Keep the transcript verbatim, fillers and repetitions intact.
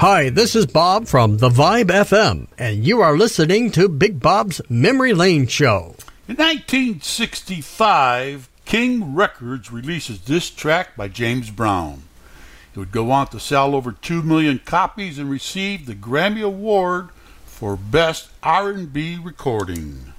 Hi, this is Bob from The Vibe F M, and you are listening to Big Bob's Memory Lane Show. In nineteen sixty-five, King Records releases this track by James Brown. It would go on to sell over two million copies and receive the Grammy Award for Best R and B Recording.